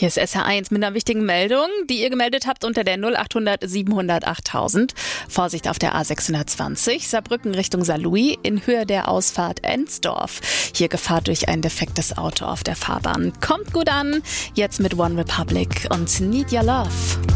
Hier ist SR1 mit einer wichtigen Meldung, die ihr gemeldet habt unter der 0800 700 8000. Vorsicht auf der A620, Saarbrücken Richtung Saarlouis in Höhe der Ausfahrt Ensdorf. Hier Gefahr durch ein defektes Auto auf der Fahrbahn. Kommt gut an, jetzt mit One Republic und Need Your Love.